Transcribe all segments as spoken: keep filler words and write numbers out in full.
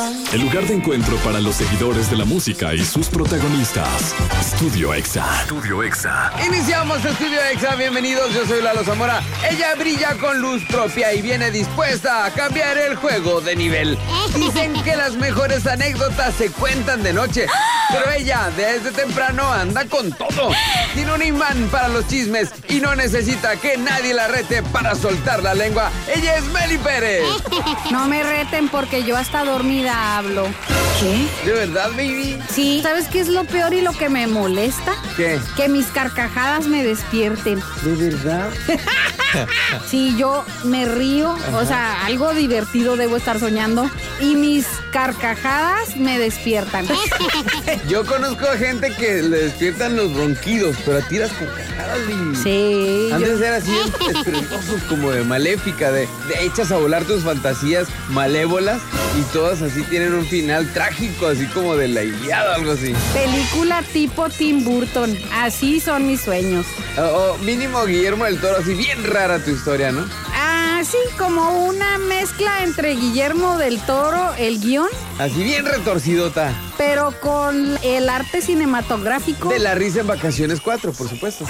El lugar de encuentro para los seguidores de la música y sus protagonistas. Estudio Exa. Estudio Exa. Iniciamos Estudio Exa, bienvenidos, yo soy Lalo Zamora. Ella brilla con luz propia y viene dispuesta a cambiar el juego de nivel. Dicen que las mejores anécdotas se cuentan de noche, pero ella desde temprano anda con todo. Tiene un imán para los chismes y no necesita que nadie la rete para soltar la lengua. Ella es Meli Pérez. No me reten porque yo hasta dormida hablo. ¿Qué? ¿De verdad, baby? Sí. ¿Sabes qué es lo peor y lo que me molesta? ¿Qué? Que mis carcajadas me despierten. ¿De verdad? Sí, yo me río, ajá, o sea, algo divertido debo estar soñando y mis carcajadas me despiertan. Yo conozco a gente que le despiertan los ronquidos, pero a ti las carcajadas, baby. Sí. Antes yo... era así estruendosos, como de maléfica, de, de echas a volar tus fantasías malévolas y todas así tienen un final trágico, así como de la Ilíada, algo así. Película tipo Tim Burton, así son mis sueños. O, o mínimo Guillermo del Toro, así bien rara tu historia, ¿no? Ah, sí, como una mezcla entre Guillermo del Toro, el guión. Así bien retorcidota. Pero con el arte cinematográfico. De La Risa en Vacaciones cuatro, por supuesto.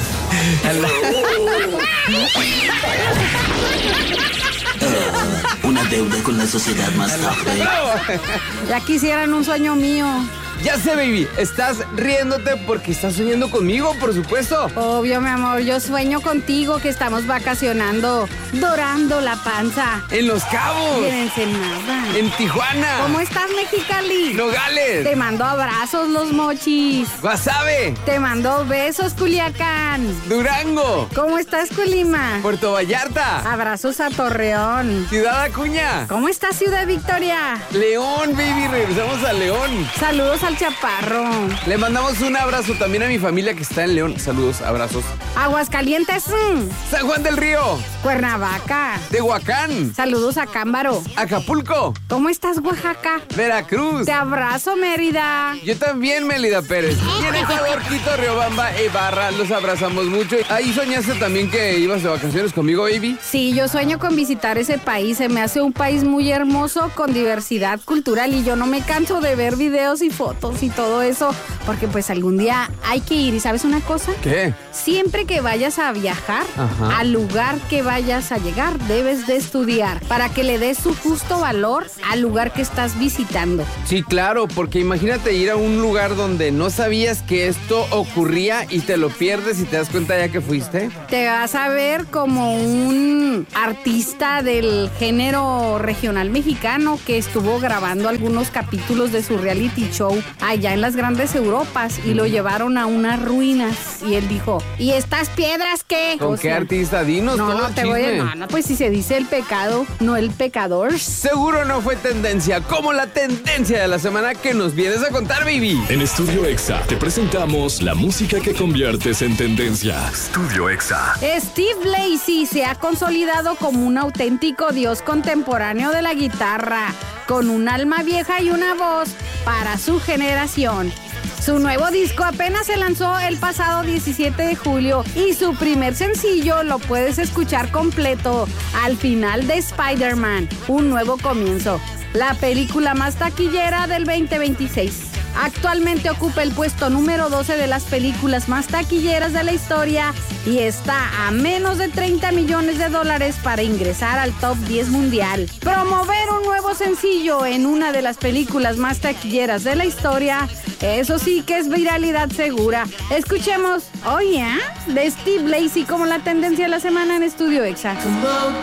Una deuda con la sociedad más tarde. Ya quisieran un sueño mío. Ya sé, baby, estás riéndote porque estás soñando conmigo, por supuesto. Obvio, mi amor, yo sueño contigo que estamos vacacionando, dorando la panza. En Los Cabos. Y en Ensenada. En Tijuana. ¿Cómo estás, Mexicali? Nogales. Te mando abrazos, Los Mochis. Guasave. Te mando besos, Culiacán. Durango. ¿Cómo estás, Colima? Puerto Vallarta. Abrazos a Torreón. Ciudad Acuña. ¿Cómo estás, Ciudad Victoria? León, baby, regresamos a León. Saludos al Chaparro. Le mandamos un abrazo también a mi familia que está en León. Saludos, abrazos. Aguascalientes. Mm. San Juan del Río. Cuernavaca. Tehuacán. Saludos a Cámbaro. Acapulco. ¿Cómo estás, Oaxaca? Veracruz. Te abrazo, Mérida. Yo también, Melida Pérez. Y en Ecuador, Quito, Riobamba e Ibarra. Los abrazamos mucho. Ahí soñaste también que ibas de vacaciones conmigo, baby. Sí, yo sueño con visitar ese país. Se me hace un país muy hermoso con diversidad cultural y yo no me canso de ver videos y fotos y todo eso, porque pues algún día hay que ir. ¿Y sabes una cosa? ¿Qué? Siempre que vayas a viajar, ajá, al lugar que vayas a llegar, debes de estudiar para que le des su justo valor al lugar que estás visitando. Sí, claro, porque imagínate ir a un lugar donde no sabías que esto ocurría y te lo pierdes y te das cuenta ya que fuiste. Te vas a ver como un artista del género regional mexicano que estuvo grabando algunos capítulos de su reality show allá en las grandes Europas y lo llevaron a unas ruinas y él dijo, ¿y estas piedras qué? ¿Con o qué sea, artista? Dinos no, todo no el te chisme. voy a, no, no, pues si se dice el pecado, no el pecador. Seguro no fue tendencia, como la tendencia de la semana que nos vienes a contar, baby. En Estudio Exa te presentamos la música que conviertes en tendencia. Estudio Exa. Steve Lacy se ha consolidado como un auténtico dios contemporáneo de la guitarra, con un alma vieja y una voz para su generación. Su nuevo disco apenas se lanzó el pasado diecisiete de julio y su primer sencillo lo puedes escuchar completo al final de Spider-Man, Un Nuevo Comienzo, la película más taquillera del veinte veintiséis. Actualmente ocupa el puesto número doce de las películas más taquilleras de la historia y está a menos de treinta millones de dólares para ingresar al top diez mundial. Promover un nuevo sencillo en una de las películas más taquilleras de la historia, eso sí que es viralidad segura. Escuchemos Oh Yeah de Steve Lacy como la tendencia de la semana en Estudio Exa.